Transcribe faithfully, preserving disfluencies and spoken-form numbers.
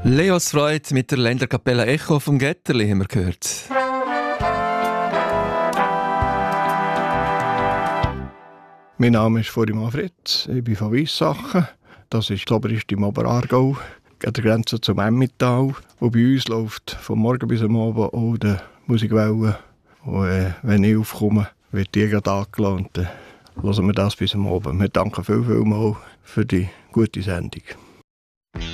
Leos Freude mit der Länderkapelle Echo vom Getterli haben wir gehört. Mein Name ist Furimann Fritz, ich bin von Weissachen. Das ist das oberste im Oberaargau, an der Grenze zum Emmental. Und bei uns läuft von morgen bis am Abend auch die Musikwelle. Und äh, wenn ich aufkomme, wird die gerade angelassen. Dann hören wir das bis am Abend. Wir danken viel, viel mal für die gute Sendung.